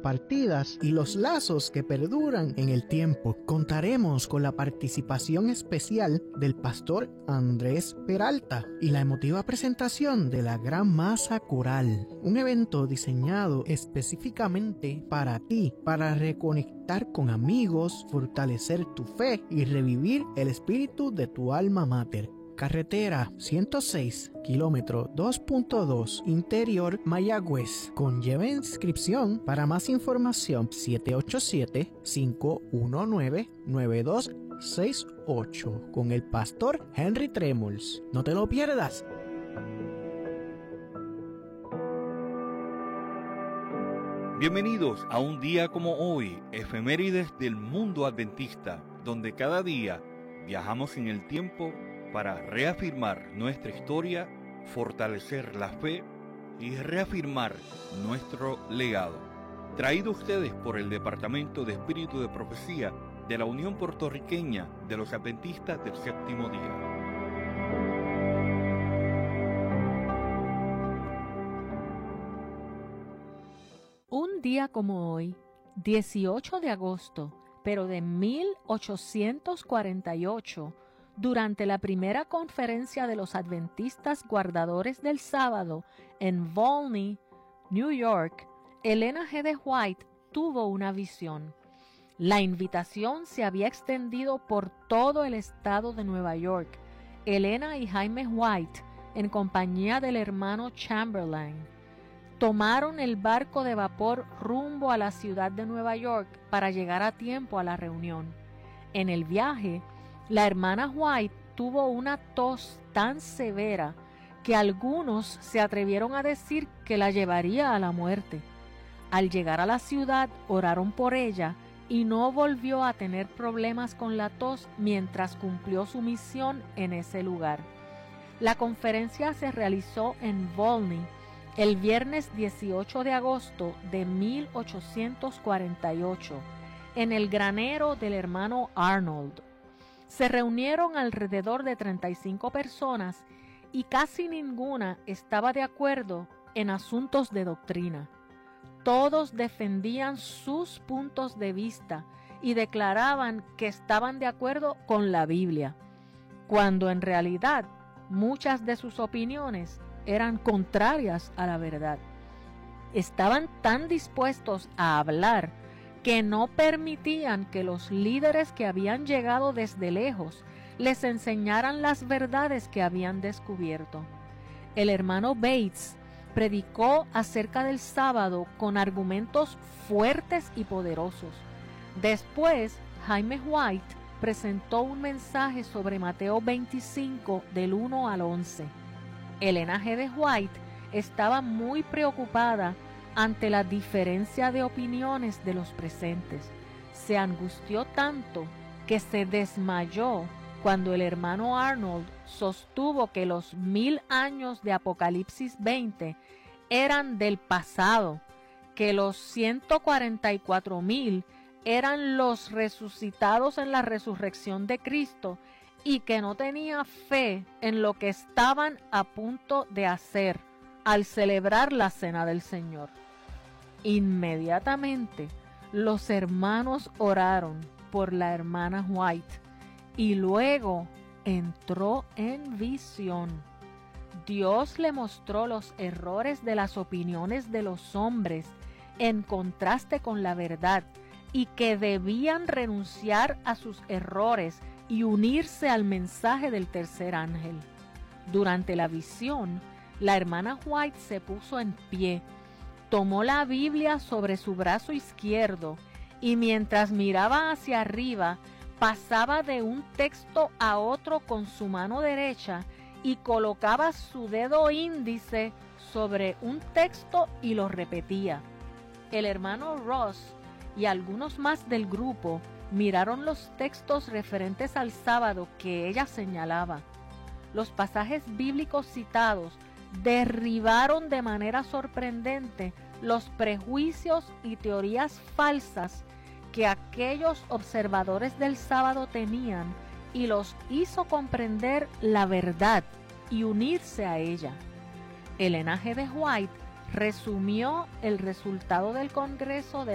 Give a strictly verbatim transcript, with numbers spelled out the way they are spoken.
compartidas y los lazos que perduran en el tiempo. Contaremos con la participación especial del pastor Andrés Peralta y la emotiva presentación de la Gran Masa Coral, un evento diseñado específicamente para ti, para reconectar con amigos, fortalecer tu fe y revivir el espíritu de tu alma mater. Carretera ciento seis, kilómetro dos punto dos, Interior Mayagüez. Conlleva inscripción. Para más información, siete ocho siete, cinco uno nueve, nueve dos seis ocho con el pastor Henry Tremols. No te lo pierdas. Bienvenidos a un día como hoy, efemérides del mundo adventista, donde cada día viajamos en el tiempo para reafirmar nuestra historia, fortalecer la fe y reafirmar nuestro legado. Traído a ustedes por el Departamento de Espíritu de Profecía de la Unión Puertorriqueña de los Adventistas del Séptimo Día. Un día como hoy, dieciocho de agosto, pero de mil ochocientos cuarenta y ocho, durante la primera conferencia de los Adventistas Guardadores del Sábado en Volney, New York, Elena G. de White tuvo una visión. La invitación se había extendido por todo el estado de Nueva York. Elena y Jaime White, en compañía del hermano Chamberlain, tomaron el barco de vapor rumbo a la ciudad de Nueva York para llegar a tiempo a la reunión. En el viaje, la hermana White tuvo una tos tan severa que algunos se atrevieron a decir que la llevaría a la muerte. Al llegar a la ciudad, oraron por ella y no volvió a tener problemas con la tos mientras cumplió su misión en ese lugar. La conferencia se realizó en Volney el viernes dieciocho de agosto de mil ochocientos cuarenta y ocho, en el granero del hermano Arnold. Se reunieron alrededor de treinta y cinco personas y casi ninguna estaba de acuerdo en asuntos de doctrina. Todos defendían sus puntos de vista y declaraban que estaban de acuerdo con la Biblia, cuando en realidad muchas de sus opiniones eran contrarias a la verdad. Estaban tan dispuestos a hablar que no permitían que los líderes que habían llegado desde lejos les enseñaran las verdades que habían descubierto. El hermano Bates predicó acerca del sábado con argumentos fuertes y poderosos. Después, Jaime White presentó un mensaje sobre Mateo veinticinco del uno al once. Elena G. de White estaba muy preocupada ante la diferencia de opiniones de los presentes. Se angustió tanto que se desmayó cuando el hermano Arnold sostuvo que los mil años de Apocalipsis veinte eran del pasado, que los ciento cuarenta y cuatro mil eran los resucitados en la resurrección de Cristo y que no tenía fe en lo que estaban a punto de hacer al celebrar la cena del Señor. Inmediatamente los hermanos oraron por la hermana White y luego entró en visión. Dios le mostró los errores de las opiniones de los hombres en contraste con la verdad y que debían renunciar a sus errores y unirse al mensaje del tercer ángel. Durante la visión, la hermana White se puso en pie, tomó la Biblia sobre su brazo izquierdo y mientras miraba hacia arriba, pasaba de un texto a otro con su mano derecha y colocaba su dedo índice sobre un texto y lo repetía. El hermano Ross y algunos más del grupo miraron los textos referentes al sábado que ella señalaba. Los pasajes bíblicos citados derribaron de manera sorprendente los prejuicios y teorías falsas que aquellos observadores del sábado tenían y los hizo comprender la verdad y unirse a ella. Elena G. de White resumió el resultado del Congreso de